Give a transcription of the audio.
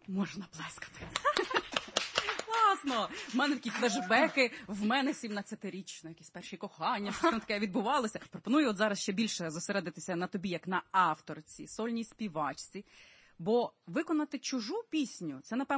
Можна плескати. Класно! В мене такі флешбеки, в мене 17-річна, якісь перші кохання, щось там таке відбувалося. Пропоную от зараз ще більше зосередитися на тобі, як на авторці, сольній співачці. Бо виконати чужу пісню – це, напевно,